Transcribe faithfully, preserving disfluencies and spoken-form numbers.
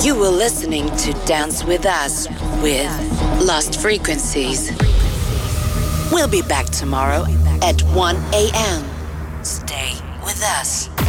You were listening to Dance With Us with Lost Frequencies. We'll be back tomorrow at one a.m. Stay with us.